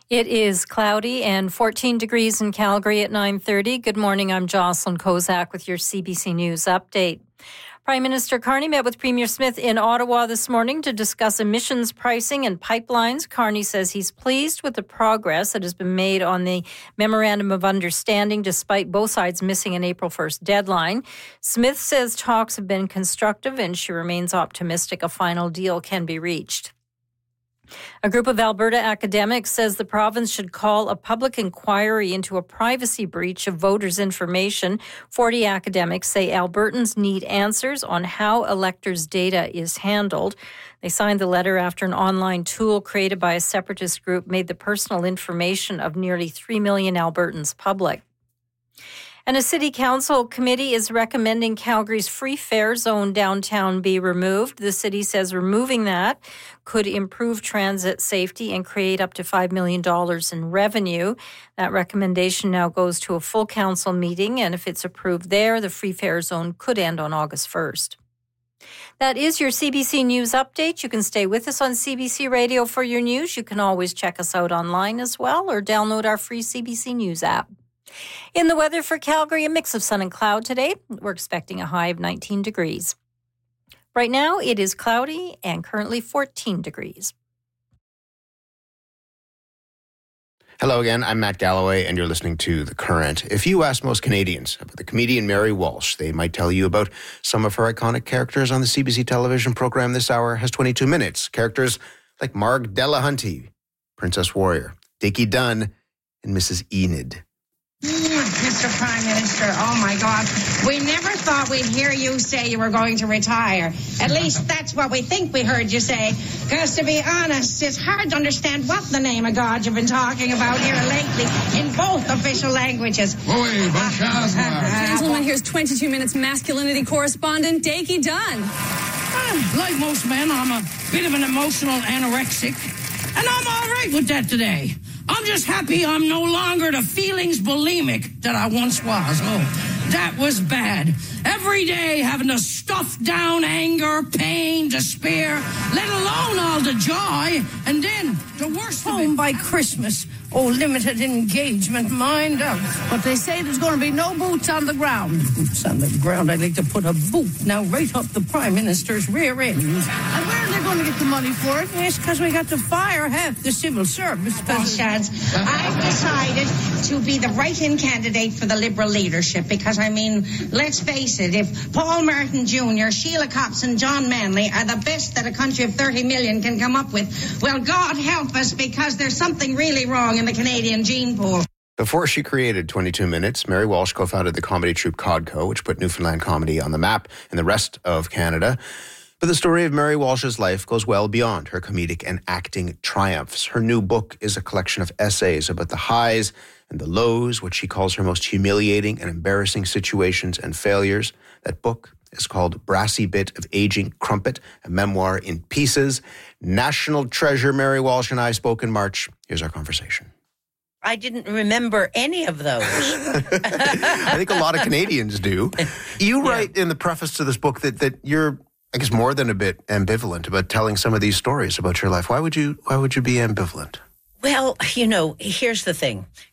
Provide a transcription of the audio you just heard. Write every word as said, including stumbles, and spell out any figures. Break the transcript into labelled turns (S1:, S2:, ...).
S1: It is cloudy and fourteen degrees in Calgary at nine thirty. Good morning, I'm Jocelyn Kozak with your C B C News update. Prime Minister Carney met with Premier Smith in Ottawa this morning to discuss emissions pricing and pipelines. Carney says he's pleased with the progress that has been made on the Memorandum of Understanding, despite both sides missing an April first deadline. Smith says talks have been constructive and she remains optimistic a final deal can be reached. A group of Alberta academics says the province should call a public inquiry into a privacy breach of voters' information. forty academics say Albertans need answers on how electors' data is handled. They signed the letter after an online tool created by a separatist group made the personal information of nearly three million Albertans public. And a city council committee is recommending Calgary's free fare zone downtown be removed. The city says removing that could improve transit safety and create up to five million dollars in revenue. That recommendation now goes to a full council meeting, and if it's approved there, the free fare zone could end on August first. That is your C B C News update. You can stay with us on C B C Radio for your news. You can always check us out online as well or download our free C B C News app. In the weather for Calgary, a mix of sun and cloud today. We're expecting a high of nineteen degrees. Right now, it is cloudy and currently fourteen degrees.
S2: Hello again, I'm Matt Galloway, and you're listening to The Current. If you ask most Canadians about the comedian Mary Walsh, they might tell you about some of her iconic characters on the C B C television program this hour has twenty-two minutes. Characters like Marg Delahunty, Princess Warrior, Dickie Dunn, and Missus Enid.
S3: Mister Prime Minister, oh my God, we never thought we'd hear you say you were going to retire. At least that's what we think we heard you say. Because to be honest, it's hard to understand what the name of God you've been talking about here lately in both official languages.
S4: Gentlemen, here's twenty-two minutes masculinity correspondent Dickie Dunn.
S5: Well, like most men, I'm a bit of an emotional anorexic, and I'm all right with that today. I'm just happy I'm no longer the feelings bulimic that I once was. Oh, that was bad. Every day having to stuff down anger, pain, despair, let alone all the joy. And then the worst of it, home by Christmas. Oh, limited engagement, mind up. But they say there's going to be no boots on the ground. Boots on the ground? I'd like to put a boot now right up the Prime Minister's rear end. And where are they going to get the money for it? Yes, because we got to fire half the civil service.
S3: Well, Shads, I've decided to be the write-in candidate for the Liberal leadership because, I mean, let's face it, if Paul Martin Junior, Sheila Copps and John Manley are the best that a country of thirty million can come up with, well, God help us, because there's something really wrong in the Canadian gene pool.
S2: Before she created twenty-two minutes, Mary Walsh co-founded the comedy troupe Codco, which put Newfoundland comedy on the map in the rest of Canada. But the story of Mary Walsh's life goes well beyond her comedic and acting triumphs. Her new book is a collection of essays about the highs and the lows, what she calls her most humiliating and embarrassing situations and failures. That book is called Brassy Bit of Aging Crumpet, a memoir in pieces. National treasure Mary Walsh and I spoke in March. Here's our conversation.
S6: I didn't remember any of those.
S2: I think a lot of Canadians do. You write yeah. in the preface to this book that, that you're, I guess, more than a bit ambivalent about telling some of these stories about your life. Why would you, why would you be ambivalent?
S6: Well, you know, here's the thing.